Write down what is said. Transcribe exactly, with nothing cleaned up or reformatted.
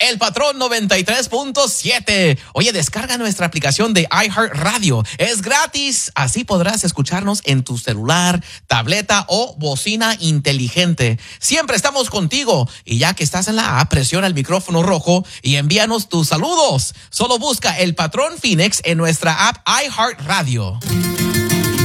El Patrón noventa y tres punto siete. Oye, descarga nuestra aplicación de iHeartRadio. Es gratis. Así podrás escucharnos en tu celular, tableta o bocina inteligente. Siempre estamos contigo. Y ya que estás en la app, presiona el micrófono rojo y envíanos tus saludos. Solo busca El Patrón Phoenix en nuestra app iHeartRadio.